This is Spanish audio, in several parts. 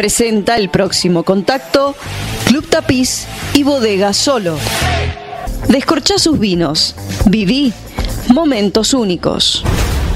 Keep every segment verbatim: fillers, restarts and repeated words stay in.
presenta el próximo contacto Club Tapiz y Bodega Solo. Descorchá sus vinos. Viví momentos únicos.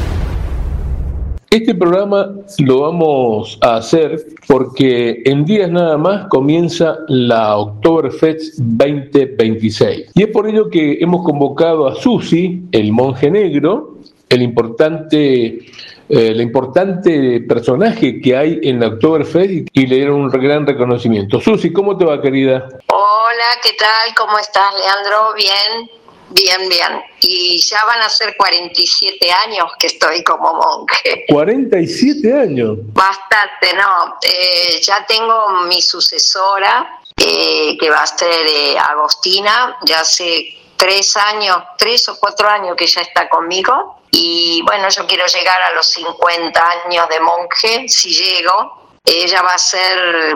Este programa lo vamos a hacer porque en días nada más comienza la Oktoberfest veinte veintiséis. Y es por ello que hemos convocado a Susi, el monje negro, el importante, eh, el importante personaje que hay en la Oktoberfest, y le dieron un gran reconocimiento. Susi, ¿cómo te va, querida? Hola, ¿qué tal? ¿Cómo estás, Leandro? Bien. Bien, bien. Y ya van a ser cuarenta y siete años que estoy como monje. ¿cuarenta y siete años? Bastante, no. Eh, ya tengo mi sucesora, eh, que va a ser eh, Agostina. Ya hace tres años, tres o cuatro años que ya está conmigo. Y bueno, yo quiero llegar a los cincuenta años de monje, si llego. Ella va a ser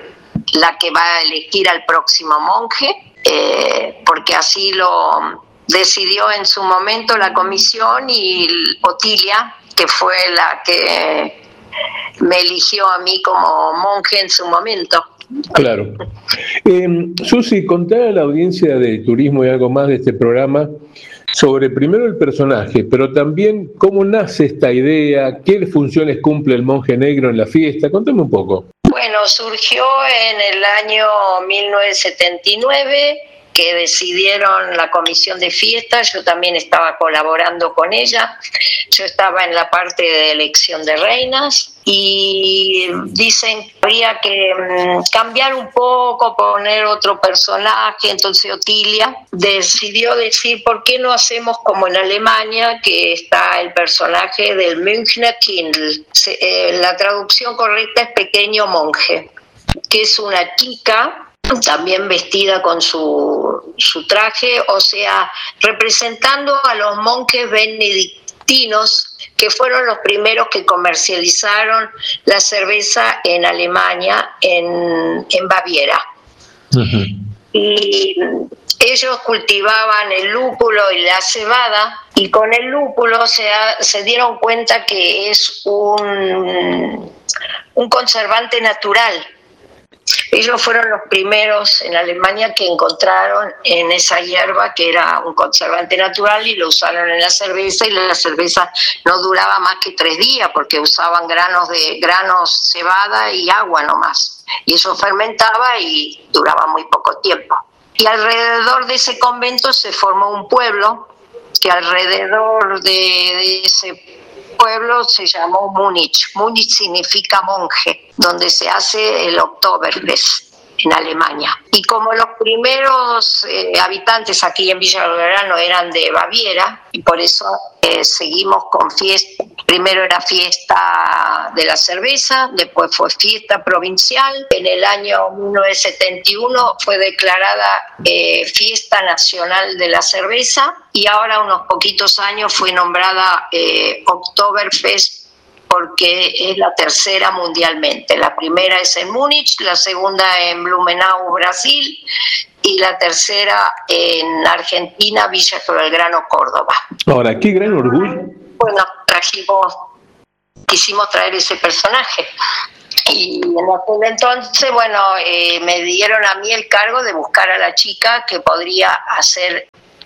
la que va a elegir al próximo monje. Eh, porque así lo decidió en su momento la comisión, y Otilia, que fue la que me eligió a mí como monje en su momento. Claro. Eh, Susi, contá a la audiencia de Turismo y Algo Más de este programa sobre primero el personaje, pero también cómo nace esta idea, qué funciones cumple el monje negro en la fiesta. Contame un poco. Bueno, surgió en el año mil novecientos setenta y nueve, que decidieron la comisión de fiestas. Yo también estaba colaborando con ella. Yo estaba en la parte de elección de reinas, y dicen que habría que um, cambiar un poco, poner otro personaje. Entonces Otilia decidió decir, ¿por qué no hacemos como en Alemania, que está el personaje del Münchner Kindl? Se, eh, la traducción correcta es pequeño monje, que es una chica también vestida con su, su traje, o sea, representando a los monjes benedictinos, que fueron los primeros que comercializaron la cerveza en Alemania, en, en Baviera. Uh-huh. Y ellos cultivaban el lúpulo y la cebada, y con el lúpulo se, se dieron cuenta que es un, un conservante natural. Ellos fueron los primeros en Alemania que encontraron en esa hierba que era un conservante natural, y lo usaron en la cerveza, y la cerveza no duraba más que tres días porque usaban granos de granos, cebada y agua nomás. Y eso fermentaba y duraba muy poco tiempo. Y alrededor de ese convento se formó un pueblo, que alrededor de, de ese pueblo se llamó Múnich. Múnich significa monje, donde se hace el Oktoberfest en Alemania. Y como los primeros eh, habitantes aquí en Villa Belgrano eran de Baviera, y por eso eh, seguimos con fiesta. Primero era fiesta de la cerveza, después fue fiesta provincial. En el año mil novecientos setenta y uno fue declarada eh, fiesta nacional de la cerveza, y ahora unos poquitos años fue nombrada eh, Oktoberfest, porque es la tercera mundialmente. La primera es en Múnich, la segunda en Blumenau, Brasil, y la tercera en Argentina, Villa Belgrano, Córdoba. Ahora, qué gran orgullo. Bueno, trajimos, quisimos traer ese personaje. Y en aquel entonces, bueno, eh, me dieron a mí el cargo de buscar a la chica que podría hacer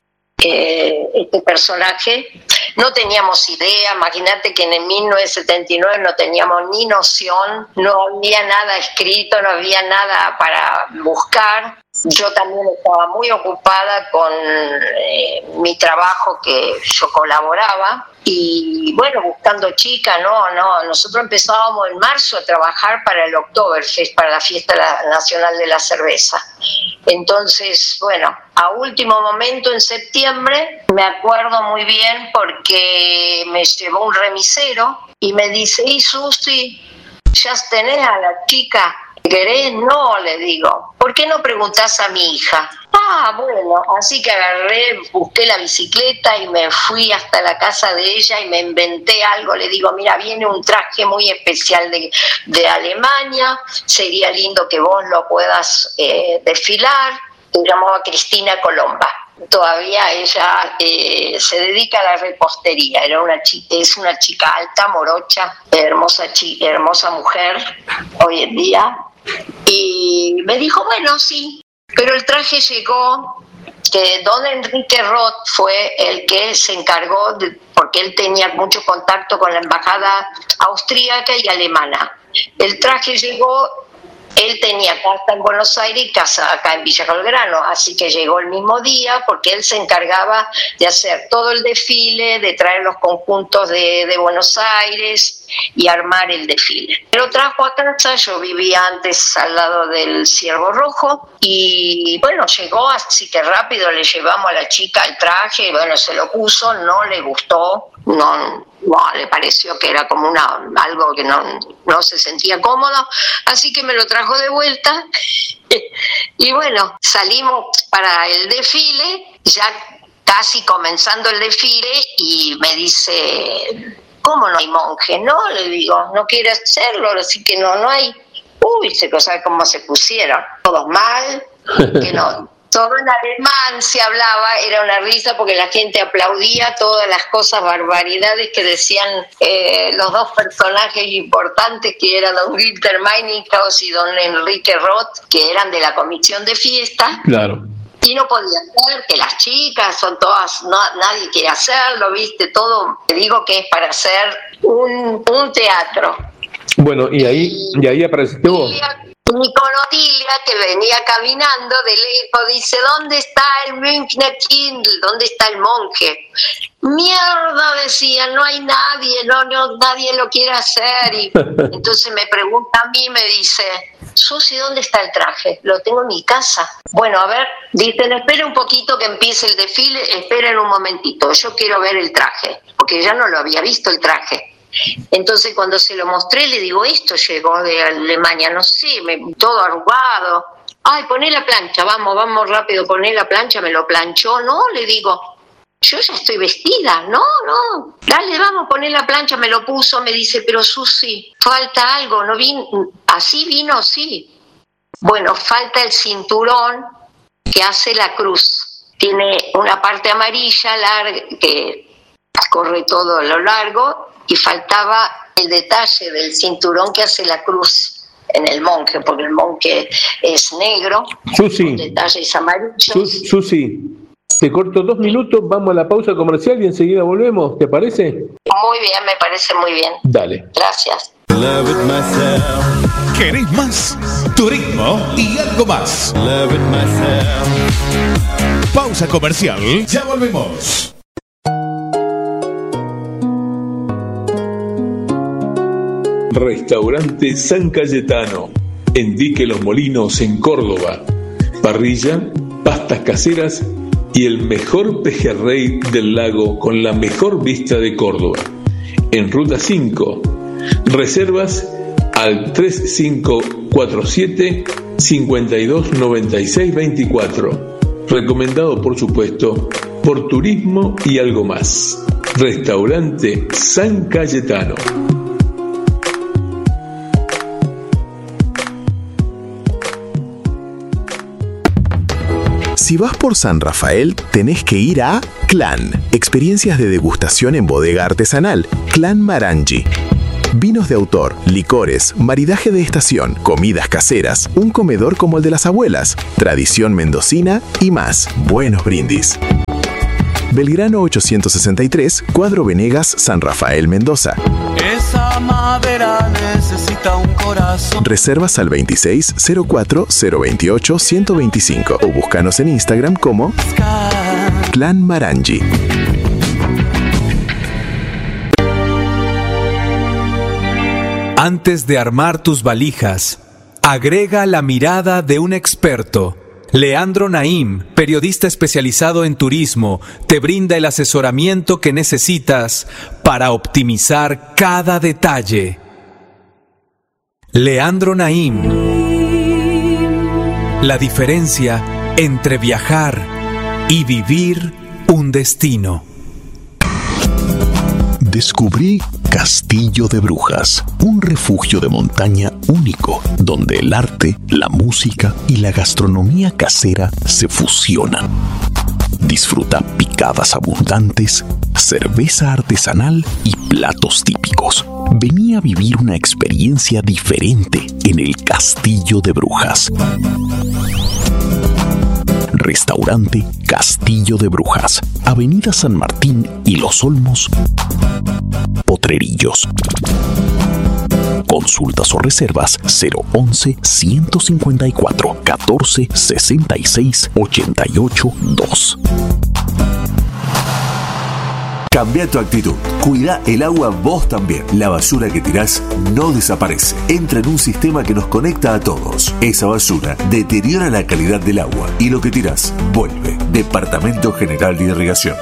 eh, este personaje. No teníamos idea, imagínate que en mil novecientos setenta y nueve no teníamos ni noción, no había nada escrito, no había nada para buscar. Yo también estaba muy ocupada con eh, mi trabajo, que yo colaboraba, y bueno, buscando chicas, no, no, nosotros empezábamos en marzo a trabajar para el Oktoberfest, para la fiesta nacional de la cerveza. Entonces, bueno, a último momento en septiembre, me acuerdo muy bien porque me llevó un remisero y me dice, ¿y Susi, ya tenés a la chica? ¿Querés? No, le digo. ¿Por qué no preguntás a mi hija? Ah, bueno, así que agarré, busqué la bicicleta y me fui hasta la casa de ella y me inventé algo. Le digo, mira, viene un traje muy especial de, de Alemania, sería lindo que vos lo puedas eh, desfilar. Se llamaba Cristina Colomba. todavía ella eh, se dedica a la repostería. Era una chica, es una chica alta, morocha, hermosa, chi, hermosa mujer hoy en día. Y me dijo, bueno, sí, pero el traje llegó, que don Enrique Roth fue el que se encargó, de, porque él tenía mucho contacto con la embajada austríaca y alemana. El traje llegó, él tenía casa en Buenos Aires y casa acá en Villa Belgrano, así que llegó el mismo día porque él se encargaba de hacer todo el desfile, de traer los conjuntos de, de Buenos Aires y armar el desfile. Lo trajo a casa, yo vivía antes al lado del Ciervo Rojo y bueno, llegó, así que rápido le llevamos a la chica el traje, bueno, se lo puso, no le gustó, no, no le pareció que era como una algo que no, no se sentía cómodo, así que me lo trajo de vuelta y bueno, salimos para el desfile, ya casi comenzando el desfile y me dice... ¿Cómo no hay monje? No, le digo, no quiere hacerlo, así que no, no hay. Uy, se sabe cómo se pusieron. Todos mal, que no. Todo en alemán se hablaba, era una risa porque la gente aplaudía todas las cosas, barbaridades que decían eh, los dos personajes importantes que eran don Günther Meininghaus y don Enrique Roth, que eran de la comisión de fiesta. Claro. Y no podía ser, que las chicas son todas, no, nadie quiere hacerlo, viste, todo, te digo que es para hacer un, un teatro. Bueno, y ahí, y, y ahí apareciste vos. Y, y con Otilia, que venía caminando de lejos, dice, ¿dónde está el Münchner Kindl? ¿Dónde está el monje? Mierda, decía, no hay nadie, no, no, nadie lo quiere hacer. Y entonces me pregunta a mí, me dice, Susi, ¿dónde está el traje? Lo tengo en mi casa. Bueno, a ver, dicen, espera un poquito que empiece el desfile, esperen un momentito, yo quiero ver el traje, porque ya no lo había visto el traje. Entonces cuando se lo mostré le digo, esto llegó de Alemania, no sé, me, todo arrugado. Ay, poné la plancha, vamos, vamos rápido, poné la plancha, me lo planchó, no, le digo, yo ya estoy vestida, no, no, dale, vamos, poné la plancha, me lo puso, me dice, pero Susi, falta algo, no vino, así vino, sí. Bueno, falta el cinturón que hace la cruz, tiene una parte amarilla larga que corre todo a lo largo, y faltaba el detalle del cinturón que hace la cruz en el monje, porque el monje es negro, Susi, el detalle es amarillo. Sus, Susi, te corto dos minutos, vamos a la pausa comercial y enseguida volvemos, ¿te parece? Muy bien, me parece muy bien. Dale. Gracias. ¿Querés más? Turismo y algo más. Pausa comercial, ya volvemos. Restaurante San Cayetano, en Dique Los Molinos, en Córdoba. Parrilla, pastas caseras y el mejor pejerrey del lago con la mejor vista de Córdoba. En Ruta cinco. Reservas al tres cinco cuatro siete, cinco dos nueve seis dos cuatro. Recomendado, por supuesto, por Turismo y algo más. Restaurante San Cayetano. Si vas por San Rafael, tenés que ir a Clan. Experiencias de degustación en bodega artesanal. Clan Marangi. Vinos de autor, licores, maridaje de estación, comidas caseras, un comedor como el de las abuelas, tradición mendocina y más. Buenos brindis. Belgrano ochocientos sesenta y tres, Cuadro Venegas, San Rafael, Mendoza. Esa madera necesita un corazón. Reservas al veintiséis cero cuatro cero veintiocho ciento veinticinco o búscanos en Instagram como Clan Marangi. Antes de armar tus valijas, agrega la mirada de un experto. Leandro Naim, periodista especializado en turismo, te brinda el asesoramiento que necesitas para optimizar cada detalle. Leandro Naim. La diferencia entre viajar y vivir un destino. Descubrí Castillo de Brujas, un refugio de montaña único, donde el arte, la música y la gastronomía casera se fusionan. Disfruta picadas abundantes, cerveza artesanal y platos típicos. Vení a vivir una experiencia diferente en el Castillo de Brujas. Restaurante Castillo de Brujas, Avenida San Martín y Los Olmos, Potrerillos. Consultas o reservas cero once, ciento cincuenta y cuatro, catorce, sesenta y seis, ochenta y ocho, dos. Cambia tu actitud. Cuida el agua vos también. La basura que tirás no desaparece. Entra en un sistema que nos conecta a todos. Esa basura deteriora la calidad del agua y lo que tirás vuelve. Departamento General de Irrigación.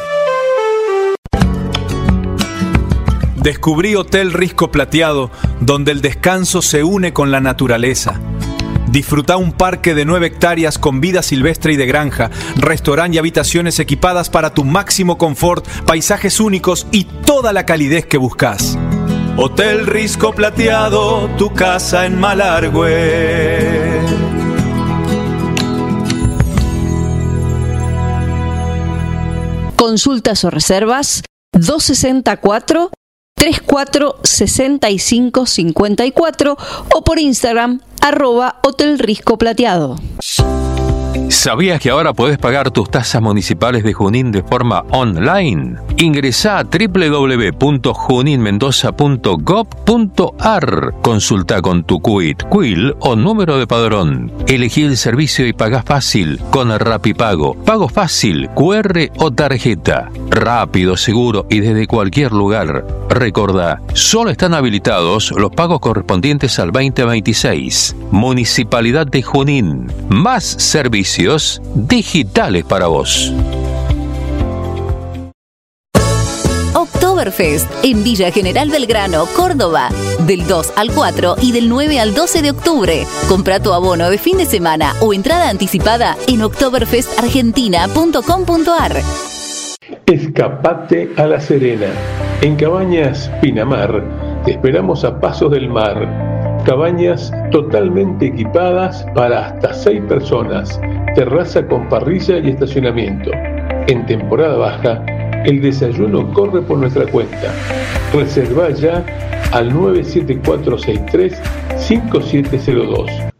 Descubrí Hotel Risco Plateado, donde el descanso se une con la naturaleza. Disfruta un parque de nueve hectáreas con vida silvestre y de granja, restaurante y habitaciones equipadas para tu máximo confort, paisajes únicos y toda la calidez que buscas. Hotel Risco Plateado, tu casa en Malargüe. Consultas o reservas dos sesenta y cuatro, treinta y cuatro, sesenta y cinco, cincuenta y cuatro o por Instagram arroba Hotel Risco Plateado. ¿Sabías que ahora podés pagar tus tasas municipales de Junín de forma online? Ingresá a doble u doble u doble u punto junín mendoza punto gob punto ar. Consulta con tu C U I T, C U I L o número de padrón. Elegí el servicio y pagá fácil con Rapipago. Pago fácil, Q R o tarjeta. Rápido, seguro y desde cualquier lugar. Recordá, solo están habilitados los pagos correspondientes al veinte veintiséis. Municipalidad de Junín. Más servicios digitales para vos. Oktoberfest en Villa General Belgrano, Córdoba, del dos al cuatro y del nueve al doce de octubre. Compra tu abono de fin de semana o entrada anticipada en oktoberfest argentina punto com punto ar. Escapate a La Serena. En Cabañas Pinamar te esperamos a pasos del mar. Cabañas totalmente equipadas para hasta seis personas. Terraza con parrilla y estacionamiento. En temporada baja, el desayuno corre por nuestra cuenta. Reserva ya al nueve siete cuatro seis tres, cinco siete cero dos.